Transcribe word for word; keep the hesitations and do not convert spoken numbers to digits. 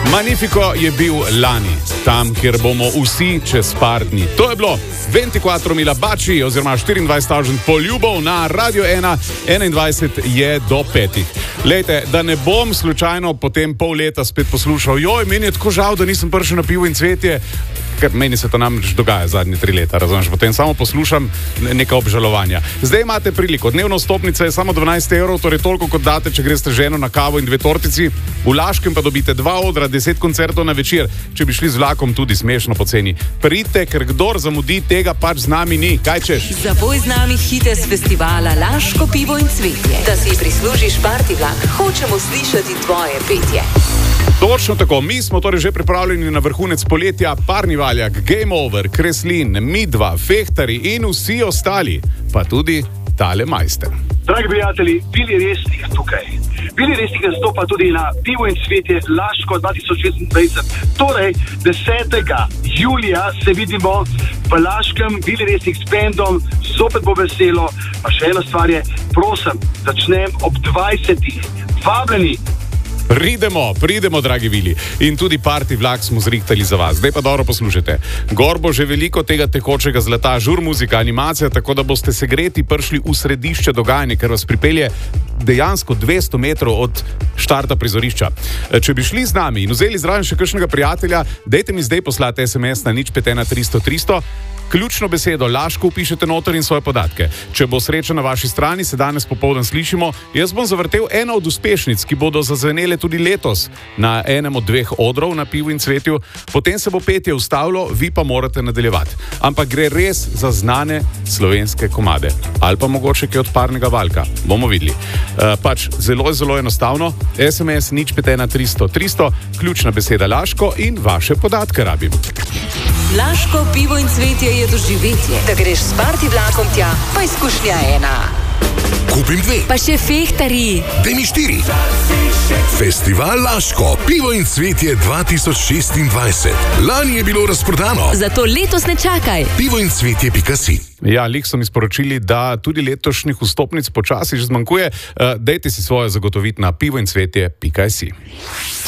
Magnifico je bil lani, tam, kjer bomo vsi čez par dni. To je bilo dvajset mila bači oziroma štiriindvajset tisoč poljubov na Radio ena, enaindvajset je do petih. Lejte, da ne bom slučajno potem pol leta spet poslušal, joj, meni je tako žal, da nisem prišel na Pivo in cvetje, ker meni se to namreč dogaja zadnje tri leta, razumeš, potem samo poslušam neka obžalovanja. Zdaj imate priliko, dnevna vstopnica je samo dvanajst evrov, torej toliko kot date, če greste ženo na kavo in dve tortici, v Laškem pa dobite dva odra, deset koncertov na večer, če bi šli z vlakom tudi smešno poceni. Pridite, ker kdor zamudi, tega pač z nami ni, kaj češ? Zapoj z nami hite z festivala Laško pivo in cvetje, da si prislužiš party vlak, hočemo slišati tvoje petje. Točno tako, mi smo torej že pripravljeni na vrhunec poletja, Parni valjak, Game Over, Kreslin, Midva, Fehtari in vsi ostali, pa tudi tale majster. Dragi prijatelji, Vili Resnik tukaj. Vili Resnik nastopa tudi na Pivo in cvetje Laško dva tisoč šestindvajset. Torej, desetega julija se vidimo v Laškem, Vili Resnik s bendom, zopet bo veselo, pa še ena stvar je, prosim, začnem ob dvajsetih. Vabljeni. Pridemo, pridemo, dragi Vili. In tudi party vlak smo zrihtali za vas. Zdaj pa dobro poslušajte. Gor bo že veliko tega tekočega zlata, žur muzika, animacija, tako da boste segreti prišli v središče dogajanja, ker vas pripelje dejansko dvesto metrov od štarta prizorišča. Če bi šli z nami in vzeli zraven še kakšnega prijatelja, dajte mi zdaj poslati es em es na nič pet ena tristo tristo. Ključno besedo Laško vpišete noter in svoje podatke. Če bo sreča na vaši strani, se danes popoldan slišimo. Jaz bom zavrtel eno od uspešnic, ki bodo zazvenele tudi letos na enem od dveh odrov na Pivu in cvetju. Potem se bo petje ustavilo, vi pa morate nadaljevati. Ampak gre res za znane slovenske komade. Ali pa mogoče kaj od Parnega valjka. Bomo videli. Uh, pač zelo, zelo enostavno. es em es nič pet ena tristo tristo, ključna beseda Laško in vaše podatke rabim. Laško pivo in cvetje je doživetje. Da greš s party vlakom tja, pa izkušnja ena. Kupim dve. Pa še Fehtari. Daj mi štiri. Festival Laško, pivo in cvetje dva tisoč šestindvajset. Lani je bilo razprodano. Zato letos ne čakaj. pivo in cvetje pika si. Ja, lih so mi sporočili, da tudi letošnjih vstopnic počasi že zmanjkuje. Uh, dajte si svoje zagotoviti na pivo in cvetje pika si.